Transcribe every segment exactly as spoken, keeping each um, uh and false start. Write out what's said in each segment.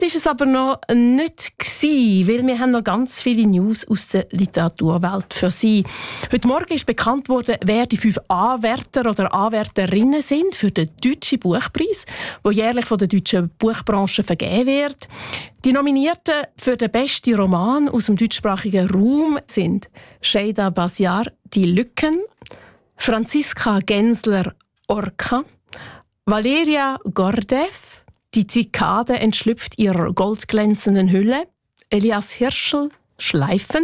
ist es aber noch nicht gewesen, weil wir haben noch ganz viele News aus der Literaturwelt für Sie. Heute Morgen ist bekannt worden, wer die fünf Anwärter oder Anwärterinnen sind für den Deutschen Buchpreis, der jährlich von der deutschen Buchbranche vergeben wird. Die Nominierten für den besten Roman aus dem deutschsprachigen Raum sind Şeyda Basiar, Die Lücken, Franziska Gensler, Orca, Valeria Gordev, Die Zikade entschlüpft ihrer goldglänzenden Hülle, Elias Hirschl, Schleifen,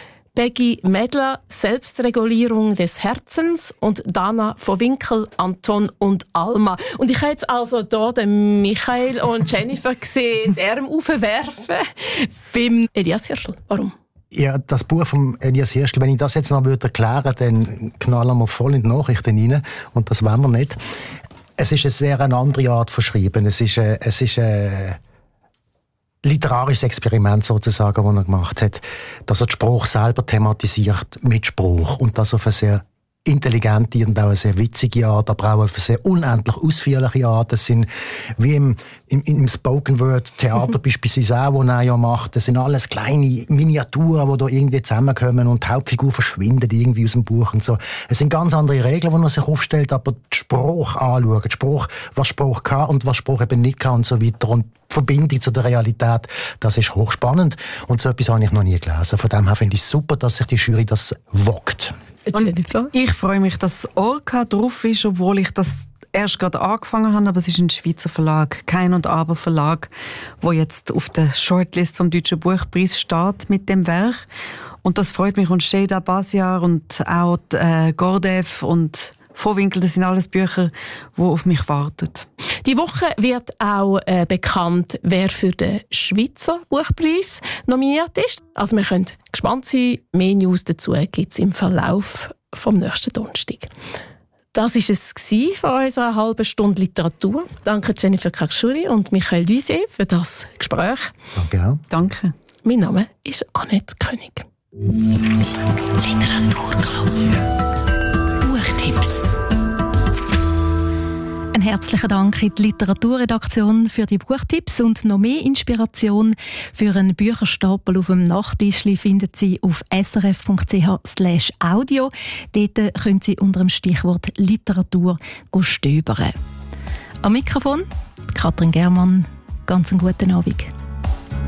Peggy Medler, Selbstregulierung des Herzens und Dana von Winkel, Anton und Alma. Und ich habe jetzt also hier den Michael und Jennifer gesehen, deren aufwerfen beim Elias Hirschl. Warum? Ja, das Buch von Elias Hirschl, wenn ich das jetzt noch erklären würde, dann knallen wir voll in die Nachrichten rein. Und das wollen wir nicht. Es ist eine sehr eine andere Art von Schreiben. Es ist ein, es ist ein literarisches Experiment sozusagen, das er gemacht hat. Dass er den Spruch selber thematisiert mit Spruch. Und das auf eine sehr intelligente und auch eine sehr witzige Art, aber auch auf eine sehr unendlich ausführliche Art. Das sind wie im, im, im Spoken-Word-Theater mhm. beispielsweise auch, das er ja macht. Das sind alles kleine Miniaturen, die da irgendwie zusammenkommen und die Hauptfigur verschwindet irgendwie aus dem Buch und so. Es sind ganz andere Regeln, die er sich aufstellt, aber den Spruch anschauen, den Spruch, was Spruch kann und was Spruch eben nicht kann und so weiter. Und die Verbindung zu der Realität, das ist hochspannend. Und so etwas habe ich noch nie gelesen. Von dem her finde ich es super, dass sich die Jury das wagt. Und ich freue mich, dass Orca drauf ist, obwohl ich das erst gerade angefangen habe, aber es ist ein Schweizer Verlag, Kein und Aber Verlag, wo jetzt auf der Shortlist vom Deutschen Buchpreis steht mit dem Werk. Und das freut mich. Und Şeyda Basiar und auch die, äh, Gordev und Vorwinkel, das sind alles Bücher, die auf mich warten. Die Woche wird auch äh, bekannt, wer für den Schweizer Buchpreis nominiert ist. Also wir können gespannt sein. Mehr News dazu gibt es im Verlauf vom nächsten Donnerstag. Das war es von unserer halben Stunde Literatur. Danke Jennifer Kakschuri und Michael Luisier für das Gespräch. Danke. Danke. Mein Name ist Annette König. Literaturclub. Buchtipps. Ein herzlichen Dank in die Literaturredaktion für die Buchtipps und noch mehr Inspiration für einen Bücherstapel auf dem Nachttischli finden Sie auf srf.ch slash audio. Dort können Sie unter dem Stichwort Literatur stöbern. Am Mikrofon Katrin Germann. Ganz einen guten Abend.